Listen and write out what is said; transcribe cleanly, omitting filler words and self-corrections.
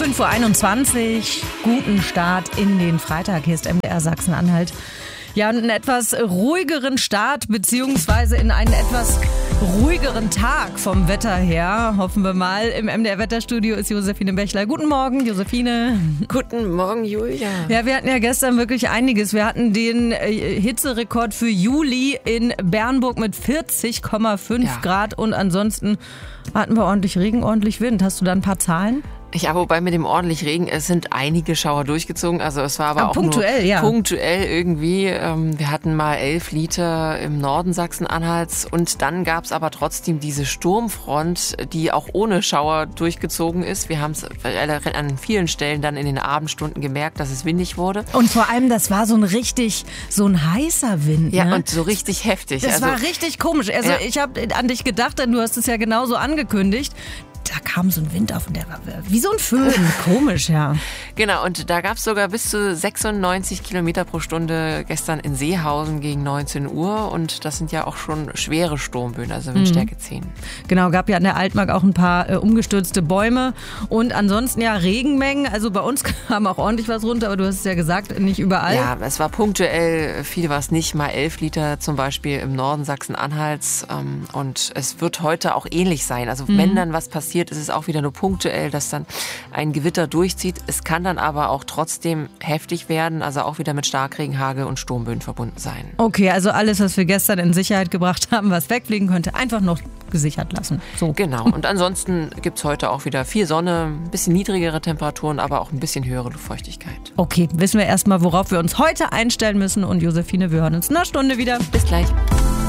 5:21 Uhr. Guten Start in den Freitag. Hier ist MDR Sachsen-Anhalt. Ja, einen etwas ruhigeren Start beziehungsweise in einen etwas ruhigeren Tag vom Wetter her, hoffen wir mal. Im MDR Wetterstudio ist Josephine Bächler. Guten Morgen, Josephine. Guten Morgen, Julia. Ja, wir hatten ja gestern wirklich einiges. Wir hatten den Hitzerekord für Juli in Bernburg mit 40,5 Grad und ansonsten hatten wir ordentlich Regen, ordentlich Wind. Hast du da ein paar Zahlen? Ja, wobei mit dem ordentlich Regen, es sind einige Schauer durchgezogen. Also es war aber auch punktuell, nur punktuell irgendwie. Wir hatten mal 11 Liter im Norden Sachsen-Anhalts und dann gab es aber trotzdem diese Sturmfront, die auch ohne Schauer durchgezogen ist. Wir haben es an vielen Stellen dann in den Abendstunden gemerkt, dass es windig wurde. Und vor allem, das war so ein heißer Wind. Ja, ne? Und so richtig heftig. Das war richtig komisch. Also ich habe an dich gedacht, denn du hast es ja genauso angekündigt. Da kam so ein Wind auf und der war wie so ein Föhn. Komisch, ja. Genau, und da gab es sogar bis zu 96 Kilometer pro Stunde gestern in Seehausen gegen 19 Uhr. Und das sind ja auch schon schwere Sturmböen, also Windstärke 10. Genau, gab ja an der Altmark auch ein paar umgestürzte Bäume. Und ansonsten ja Regenmengen. Also bei uns kam auch ordentlich was runter, aber du hast es ja gesagt, nicht überall. Ja, es war punktuell, viel war es nicht. Mal 11 Liter zum Beispiel im Norden Sachsen-Anhalts. Und es wird heute auch ähnlich sein. Also wenn dann was passiert, ist es auch wieder nur punktuell, dass dann ein Gewitter durchzieht. Es kann dann aber auch trotzdem heftig werden, also auch wieder mit Starkregen, Hagel und Sturmböen verbunden sein. Okay, also alles, was wir gestern in Sicherheit gebracht haben, was wegfliegen könnte, einfach noch gesichert lassen. So. Genau, und ansonsten gibt es heute auch wieder viel Sonne, ein bisschen niedrigere Temperaturen, aber auch ein bisschen höhere Luftfeuchtigkeit. Okay, wissen wir erstmal, worauf wir uns heute einstellen müssen. Und Josephine, wir hören uns in einer Stunde wieder. Bis gleich.